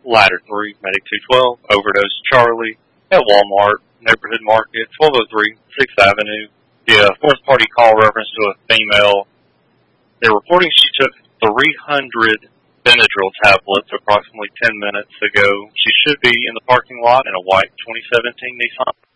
Ladder 3, Medic 212, Overdose Charlie, at Walmart, Neighborhood Market, 1203 6th Avenue. The fourth party call reference to a female. They're reporting she took 300 Benadryl tablets approximately 10 minutes ago. She should be in the parking lot in a white 2017 Nissan